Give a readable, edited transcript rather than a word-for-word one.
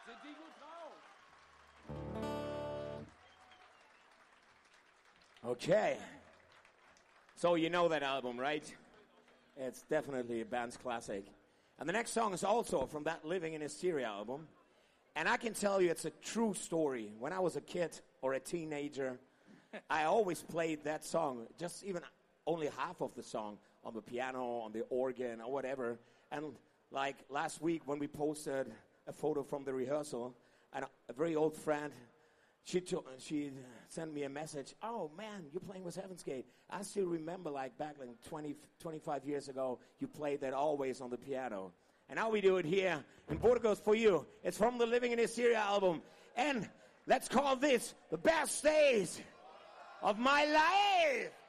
Sind die gut drauf? Okay. So you know that album, right? It's definitely a band's classic. And the next song is also from that Living in Hysteria album. And I can tell you it's a true story. When I was a kid or a teenager, I always played that song, just even only half of the song, on the piano, on the organ, or whatever. And like last week when we posted a photo from the rehearsal, and a very old friend, she sent me a message. Oh man, you're playing with Heaven's Gate. I still remember like back like 25 years ago, you played that always on the piano. And now we do it here in Burgos for you. It's from the Living in Hysteria album. And let's call this the best days of my life.